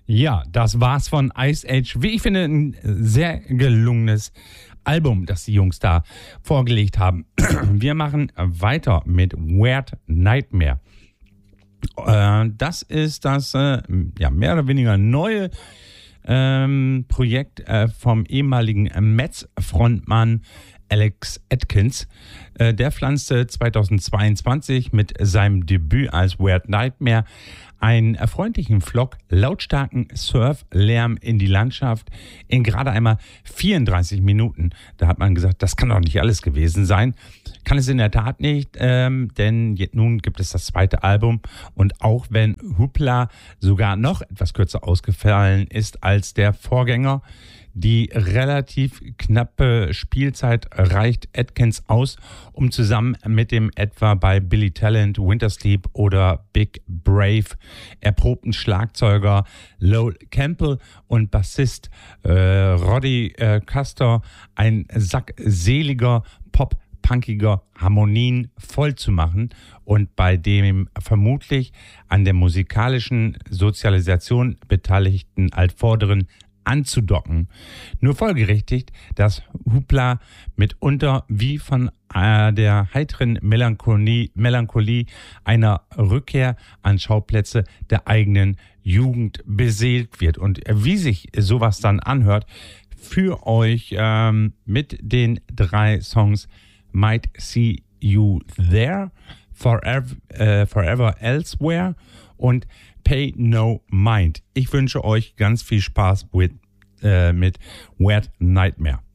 Ja, das war's von Ice Age. Wie ich finde, ein sehr gelungenes Album, das die Jungs da vorgelegt haben. Wir machen weiter mit Weird Nightmare. Das ist das mehr oder weniger neue Projekt vom ehemaligen Metz-Frontmann Alex Atkins. Der pflanzte 2022 mit seinem Debüt als Weird Nightmare einen freundlichen Flock lautstarken Surf-Lärm in die Landschaft in gerade einmal 34 Minuten. Da hat man gesagt, das kann doch nicht alles gewesen sein. Kann es in der Tat nicht, denn nun gibt es das zweite Album und auch wenn Hoopla sogar noch etwas kürzer ausgefallen ist als der Vorgänger, die relativ knappe Spielzeit reicht Atkins aus, um zusammen mit dem etwa bei Billy Talent, Wintersleep oder Big Brave erprobten Schlagzeuger Lowell Campbell und Bassist Roddy Castor ein Sack seliger Pop-punkiger Harmonien voll zu machen und bei dem vermutlich an der musikalischen Sozialisation beteiligten Altvorderen anzudocken. Nur folgerichtig, dass Hoopla mitunter wie von der heiteren Melancholie einer Rückkehr an Schauplätze der eigenen Jugend beseelt wird. Und wie sich sowas dann anhört, für euch mit den 3 Songs Might See You There, Forever Elsewhere und Pay No Mind. Ich wünsche euch ganz viel Spaß mit Weird Nightmare.